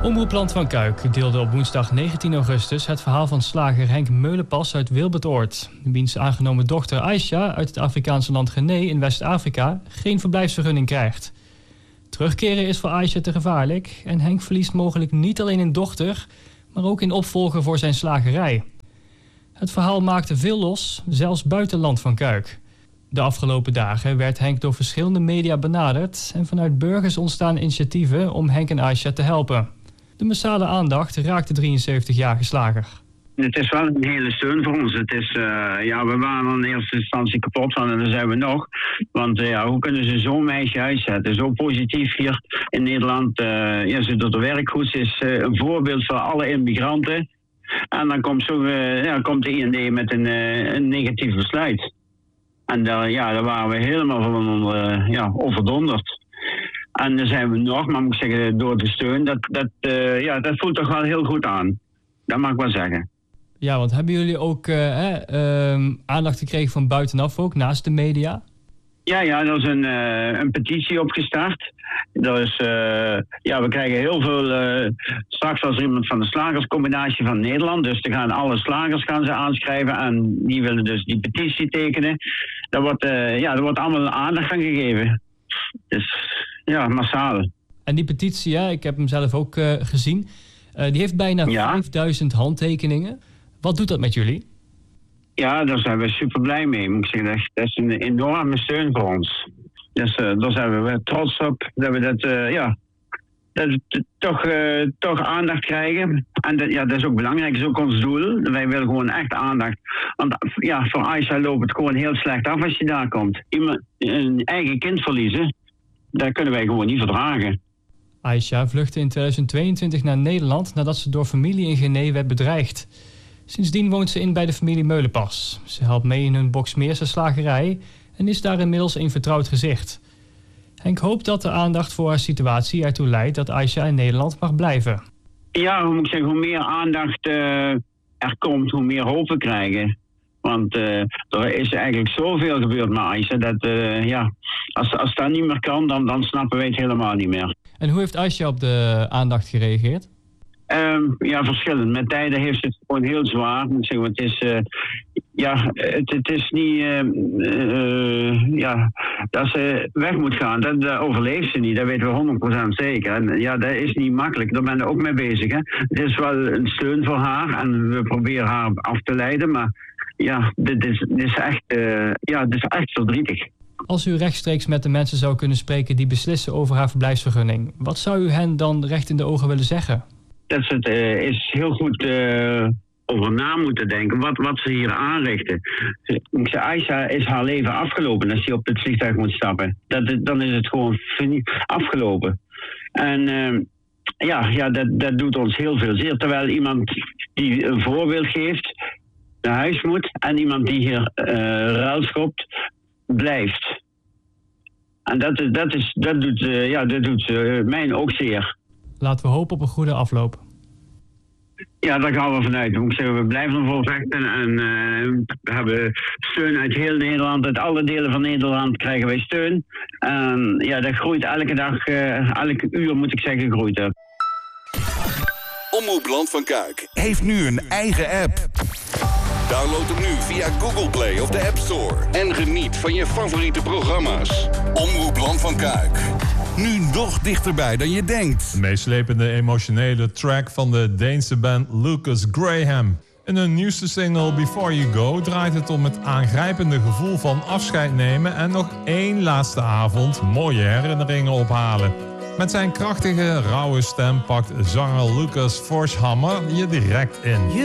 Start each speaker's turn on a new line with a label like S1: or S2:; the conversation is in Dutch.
S1: Omroep Land van Kuik deelde op woensdag 19 augustus het verhaal van slager Henk Meulenpas uit Wilbertoord, wiens aangenomen dochter Aisha uit het Afrikaanse land Guinea in West-Afrika geen verblijfsvergunning krijgt. Terugkeren is voor Aisha te gevaarlijk en Henk verliest mogelijk niet alleen een dochter, maar ook een opvolger voor zijn slagerij. Het verhaal maakte veel los, zelfs buiten Land van Kuik. De afgelopen dagen werd Henk door verschillende media benaderd en vanuit burgers ontstaan initiatieven om Henk en Aisha te helpen. De massale aandacht raakt de 73-jarige slager.
S2: Het is wel een hele steun voor ons. Het is, we waren in eerste instantie kapot van en daar zijn we nog. Want hoe kunnen ze zo'n meisje uitzetten? Zo positief hier in Nederland. Ze doet haar werk goed. Ze is een voorbeeld voor alle immigranten. En dan komt de IND met een negatief besluit. En daar waren we helemaal van overdonderd. En dan zijn we nog, maar moet ik zeggen, door de steun, dat voelt toch wel heel goed aan. Dat mag ik wel zeggen.
S1: Ja, want hebben jullie ook aandacht gekregen van buitenaf ook, naast de media?
S2: Ja, er is een petitie opgestart. We krijgen heel veel. Straks was er iemand van de slagerscombinatie van Nederland. Dus er gaan alle slagers aanschrijven. En die willen dus die petitie tekenen. Daar wordt allemaal aandacht aan gegeven. Dus massaal.
S1: En die petitie, ik heb hem zelf ook gezien. Die heeft bijna 5000 handtekeningen. Wat doet dat met jullie?
S2: Ja, daar zijn we super blij mee. Moet ik zeggen, dat is een enorme steun voor ons. Dus daar zijn we trots op dat we toch aandacht krijgen. En dat is ook belangrijk, dat is ook ons doel. Wij willen gewoon echt aandacht. Want voor Aisha loopt het gewoon heel slecht af als je daar komt. Een eigen kind verliezen, dat kunnen wij gewoon niet verdragen.
S1: Aisha vluchtte in 2022 naar Nederland nadat ze door familie in Guinea werd bedreigd. Sindsdien woont ze in bij de familie Meulenpas. Ze helpt mee in hun Boksmeerse slagerij en is daar inmiddels een vertrouwd gezicht. Henk hoopt dat de aandacht voor haar situatie ertoe leidt dat Aisha in Nederland mag blijven.
S2: Ja, hoe moet ik zeggen, hoe meer aandacht er komt, hoe meer hoop we krijgen. Want er is eigenlijk zoveel gebeurd met Aisha dat als dat niet meer kan, dan snappen wij het helemaal niet meer.
S1: En hoe heeft Aisha op de aandacht gereageerd?
S2: Verschillend. Met tijden heeft ze het gewoon heel zwaar. Moet zeggen, het is niet dat ze weg moet gaan. Dat overleeft ze niet. Dat weten we 100% zeker. En dat is niet makkelijk. Daar ben ik ook mee bezig. Hè. Het is wel een steun voor haar en we proberen haar af te leiden. Maar dit is echt verdrietig.
S1: Als u rechtstreeks met de mensen zou kunnen spreken die beslissen over haar verblijfsvergunning, wat zou u hen dan recht in de ogen willen zeggen?
S2: Dat ze het is heel goed over na moeten denken wat ze hier aanrichten. Aisha is haar leven afgelopen als ze op het vliegtuig moet stappen. Dan is het gewoon afgelopen. En dat doet ons heel veel zeer. Terwijl iemand die een voorbeeld geeft naar huis moet en iemand die hier ruilschopt blijft. En dat doet mij ook zeer.
S1: Laten we hopen op een goede afloop.
S2: Ja, daar gaan we vanuit. We blijven ervoor vechten en we hebben steun uit heel Nederland. Uit alle delen van Nederland krijgen wij steun. En dat groeit elke dag, elke uur moet ik zeggen, groeit dat.
S3: Omroep Land van Kuik heeft nu een eigen app. Download hem nu via Google Play of de App Store. En geniet van je favoriete programma's. Omroep Land van Kuik. Nu nog dichterbij dan je denkt.
S4: De meeslepende emotionele track van de Deense band Lucas Graham. In hun nieuwste single Before You Go draait het om het aangrijpende gevoel van afscheid nemen en nog één laatste avond mooie herinneringen ophalen. Met zijn krachtige, rauwe stem pakt zanger Lucas Forshammer je direct in.